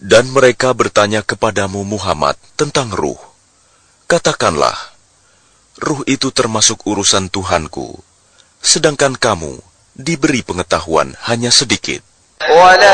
Dan mereka bertanya kepadamu Muhammad tentang ruh. Katakanlah, ruh itu termasuk urusan Tuhanku, sedangkan kamu diberi pengetahuan hanya sedikit. ولا